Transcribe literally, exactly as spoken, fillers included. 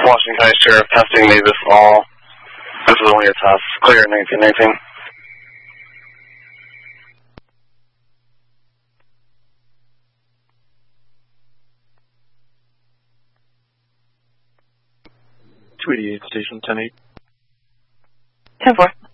Washington County Sheriff, testing Mavis all. This is only a test. Clear nineteen nineteen. two eighty-eight, station ten eight. ten four.